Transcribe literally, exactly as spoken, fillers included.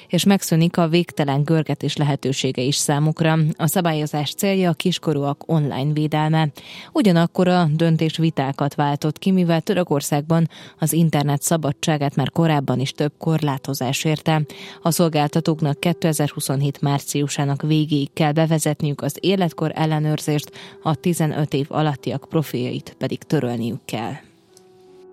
és megszűnik a végtelen görgetés lehetősége is számukra. A szabályozás célja a kiskorúak online védelme. Ugyanakkor a döntés vitákat váltott ki, mivel Törökországban az internet szabadságát már korábban is több korlátozás érte. A szolgáltatóknak kétezer-huszonhét márciusának végéig kell bevezetniük az életkor ellenőrzést, a tizenöt év alattiak profiljait pedig törölniük kell.